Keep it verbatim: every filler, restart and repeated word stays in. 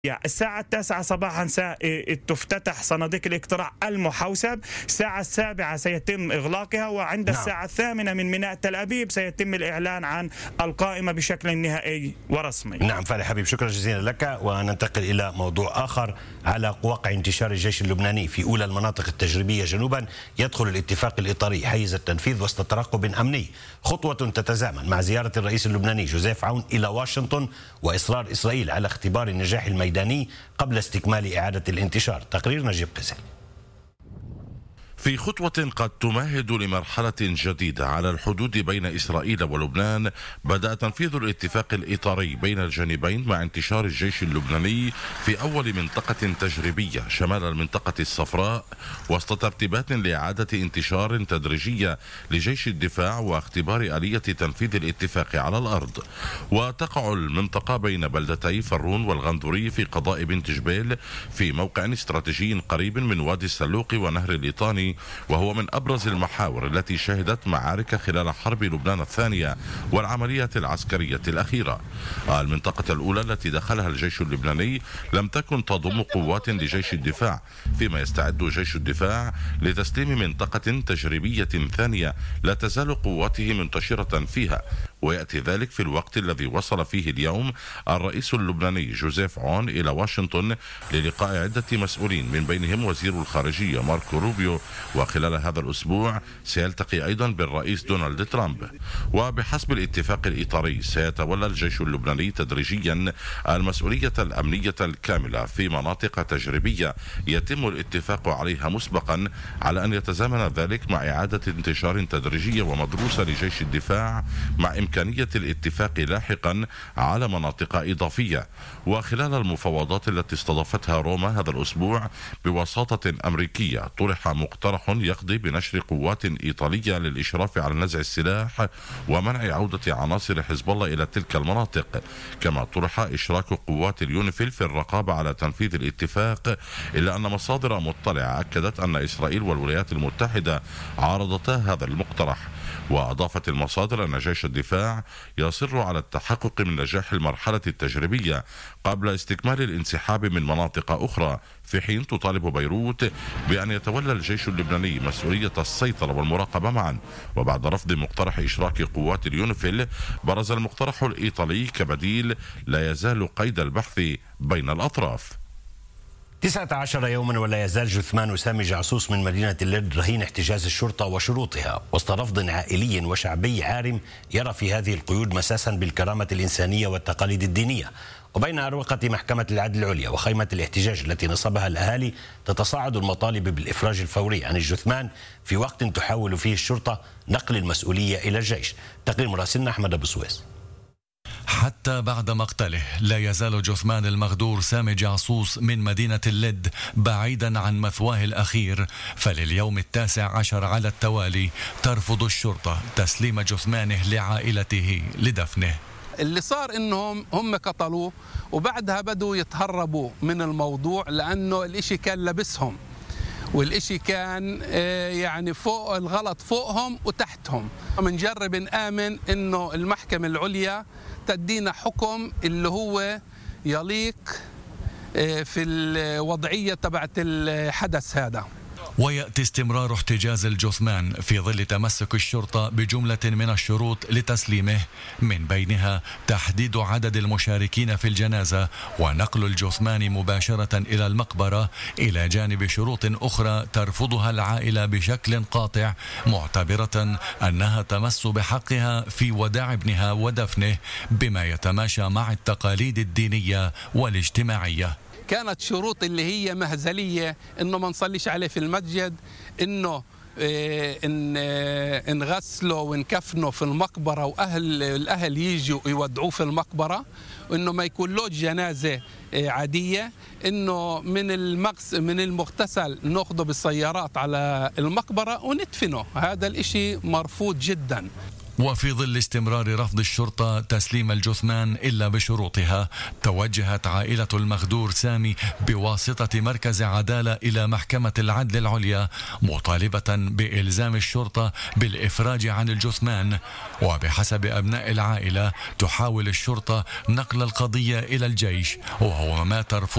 الساعة التاسعة صباحا تفتتح صناديق الاقتراع المحوسب، الساعة السابعة سيتم إغلاقها، وعند نعم. الساعة الثامنة من ميناء تل أبيب سيتم الإعلان عن القائمة بشكل نهائي ورسمي. نعم فالح حبيب، شكرا جزيلا لك. وننتقل إلى موضوع آخر. على واقع انتشار الجيش اللبناني في أولى المناطق التجريبية جنوبا، يدخل الاتفاق الإطاري حيز التنفيذ وسط ترقب أمني، خطوة تتزامن مع زيارة الرئيس اللبناني جوزيف عون إلى واشنطن وإصرار إسرائيل على اختبار النجاح الميداني قبل استكمال إعادة الانتشار. تقرير نجيب قزل. في خطوة قد تمهد لمرحلة جديدة على الحدود بين إسرائيل ولبنان، بدأ تنفيذ الاتفاق الإطاري بين الجانبين مع انتشار الجيش اللبناني في أول منطقة تجريبية شمال المنطقة الصفراء، وسط ترتيبات لإعادة انتشار تدريجية لجيش الدفاع واختبار آلية تنفيذ الاتفاق على الأرض. وتقع المنطقة بين بلدتي فرون والغندوري في قضاء بنت جبيل في موقع استراتيجي قريب من وادي السلوق ونهر الليطاني، وهو من أبرز المحاور التي شهدت معارك خلال حرب لبنان الثانية والعملية العسكرية الأخيرة. المنطقة الأولى التي دخلها الجيش اللبناني لم تكن تضم قوات لجيش الدفاع، فيما يستعد جيش الدفاع لتسليم منطقة تجريبية ثانية لا تزال قواته منتشرة فيها، ويأتي ذلك في الوقت الذي وصل فيه اليوم الرئيس اللبناني جوزيف عون إلى واشنطن للقاء عدة مسؤولين من بينهم وزير الخارجية ماركو روبيو، وخلال هذا الأسبوع سيلتقي أيضا بالرئيس دونالد ترامب. وبحسب الاتفاق الإطاري سيتولى الجيش اللبناني تدريجيا المسؤولية الأمنية الكاملة في مناطق تجريبية يتم الاتفاق عليها مسبقا، على أن يتزامن ذلك مع إعادة انتشار تدريجية ومدروسة لجيش الدفاع مع إمكانية الاتفاق لاحقا على مناطق إضافية. وخلال المفاوضات التي استضافتها روما هذا الأسبوع بوساطة أمريكية، طرح مقترح يقضي بنشر قوات إيطالية للإشراف على نزع السلاح ومنع عودة عناصر حزب الله إلى تلك المناطق، كما طرح إشراك قوات اليونيفيل في الرقابة على تنفيذ الاتفاق، إلا أن مصادر مطلعة أكدت أن إسرائيل والولايات المتحدة عارضتا هذا المقترح. وأضافت المصادر أن جيش الدفاع يصر على التحقق من نجاح المرحلة التجريبية قبل استكمال الانسحاب من مناطق أخرى، في حين تطالب بيروت بأن يتولى الجيش اللبناني مسؤولية السيطرة والمراقبة معا. وبعد رفض مقترح إشراك قوات اليونيفيل، برز المقترح الإيطالي كبديل لا يزال قيد البحث بين الأطراف. تسعة عشر يوما ولا يزال جثمان سامي جعصوص من مدينة اللد رهين احتجاز الشرطة وشروطها، وسط رفض عائلي وشعبي عارم يرى في هذه القيود مساسا بالكرامة الإنسانية والتقاليد الدينية. وبين أروقة محكمة العدل العليا وخيمة الاحتجاج التي نصبها الأهالي تتصاعد المطالب بالإفراج الفوري عن الجثمان في وقت تحاول فيه الشرطة نقل المسؤولية إلى الجيش. تقرير مراسلنا أحمد أبو سويس. حتى بعد مقتله لا يزال جثمان المغدور سامي جعصوص من مدينة اللد بعيدا عن مثواه الأخير، فلليوم التاسع عشر على التوالي ترفض الشرطة تسليم جثمانه لعائلته لدفنه. اللي صار انهم هم قتلوه وبعدها بدوا يتهربوا من الموضوع، لانه الاشي كان لبسهم، والاشي كان يعني فوق الغلط فوقهم وتحتهم. بنجرب نآمن انه المحكمة العليا تدينا حكم اللي هو يليق في الوضعية تبعت الحدث هذا. ويأتي استمرار احتجاز الجثمان في ظل تمسك الشرطة بجملة من الشروط لتسليمه، من بينها تحديد عدد المشاركين في الجنازة ونقل الجثمان مباشرة إلى المقبرة، إلى جانب شروط أخرى ترفضها العائلة بشكل قاطع، معتبرة أنها تمس بحقها في وداع ابنها ودفنه بما يتماشى مع التقاليد الدينية والاجتماعية. كانت شروط اللي هي مهزلية، انه ما نصليش عليه في المسجد، انه ان نغسله ونكفنه في المقبرة واهل الاهل يجوا يودعوه في المقبرة، وانه ما يكون له جنازة عادية، انه من المغس من المغتسل ناخذه بالسيارات على المقبرة وندفنه. هذا الاشي مرفوض جدا. وفي ظل استمرار رفض الشرطة تسليم الجثمان إلا بشروطها، توجهت عائلة المغدور سامي بواسطة مركز عدالة إلى محكمة العدل العليا مطالبة بإلزام الشرطة بالإفراج عن الجثمان. وبحسب أبناء العائلة تحاول الشرطة نقل القضية إلى الجيش، وهو ما ترفض